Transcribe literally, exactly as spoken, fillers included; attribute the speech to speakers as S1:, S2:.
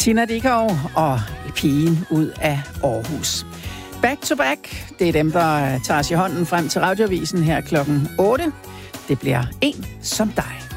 S1: Tina Dickow og Pigen ud af Aarhus. Back to back, det er dem, der tager os i hånden frem til radioavisen her klokken otte. Det bliver En som dig.